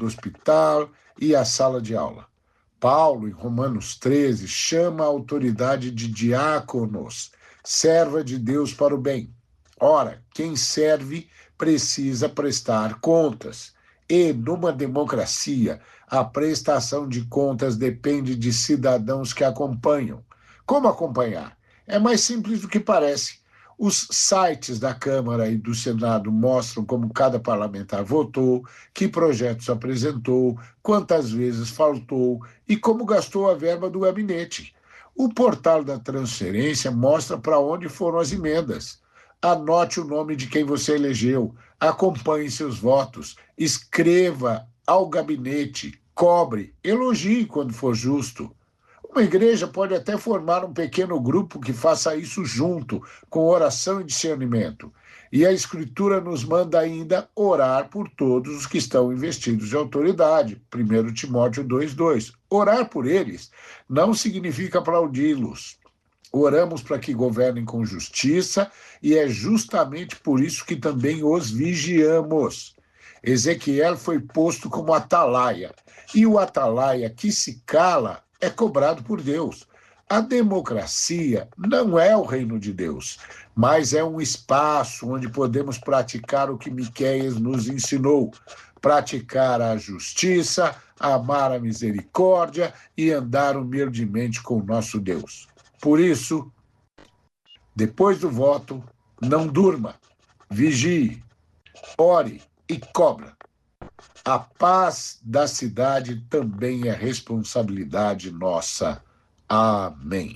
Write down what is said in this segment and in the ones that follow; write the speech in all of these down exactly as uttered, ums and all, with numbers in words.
do hospital e a sala de aula. Paulo, em Romanos treze, chama a autoridade de diáconos, serva de Deus para o bem. Ora, quem serve precisa prestar contas. E, numa democracia, a prestação de contas depende de cidadãos que acompanham. Como acompanhar? É mais simples do que parece. Os sites da Câmara e do Senado mostram como cada parlamentar votou, que projetos apresentou, quantas vezes faltou e como gastou a verba do gabinete. O portal da transferência mostra para onde foram as emendas. Anote o nome de quem você elegeu, acompanhe seus votos, escreva ao gabinete, cobre, elogie quando for justo. Uma igreja pode até formar um pequeno grupo que faça isso junto, com oração e discernimento. E a Escritura nos manda ainda orar por todos os que estão investidos de autoridade. primeiro Timóteo dois, dois. Orar por eles não significa aplaudi-los. Oramos para que governem com justiça e é justamente por isso que também os vigiamos. Ezequiel foi posto como atalaia, e o atalaia que se cala é cobrado por Deus. A democracia não é o reino de Deus, mas é um espaço onde podemos praticar o que Miqueias nos ensinou, praticar a justiça, amar a misericórdia e andar humildemente com o nosso Deus. Por isso, depois do voto, não durma, vigie, ore e cobra. A paz da cidade também é responsabilidade nossa. Amém.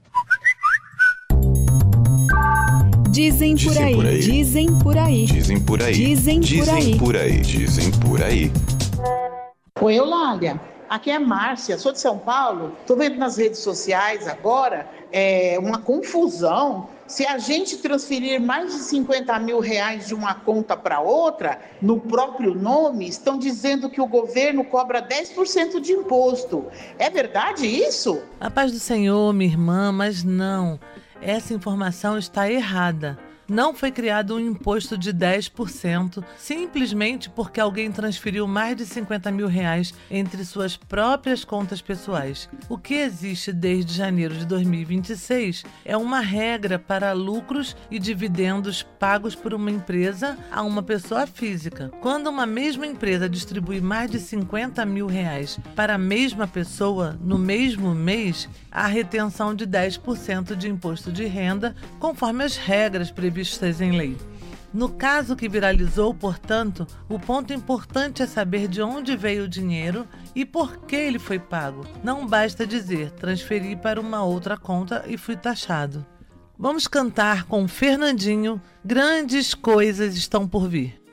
Dizem por aí, dizem por aí, dizem por aí, dizem por aí, dizem por aí, dizem por aí. Oi, Eulália. Aqui é a Márcia, sou de São Paulo. Estou vendo nas redes sociais agora é, uma confusão. Se a gente transferir mais de cinquenta mil reais de uma conta para outra, no próprio nome, estão dizendo que o governo cobra dez por cento de imposto. É verdade isso? A paz do Senhor, minha irmã, mas não. Essa informação está errada. Não foi criado um imposto de dez por cento simplesmente porque alguém transferiu mais de cinquenta mil reais entre suas próprias contas pessoais. O que existe desde janeiro de dois mil e vinte e seis é uma regra para lucros e dividendos pagos por uma empresa a uma pessoa física. Quando uma mesma empresa distribui mais de cinquenta mil reais para a mesma pessoa no mesmo mês, há retenção de dez por cento de imposto de renda, conforme as regras previstas vistas em lei. No caso que viralizou, portanto, o ponto importante é saber de onde veio o dinheiro e por que ele foi pago. Não basta dizer, transferi para uma outra conta e fui taxado. Vamos cantar com Fernandinho, Grandes Coisas Estão por Vir.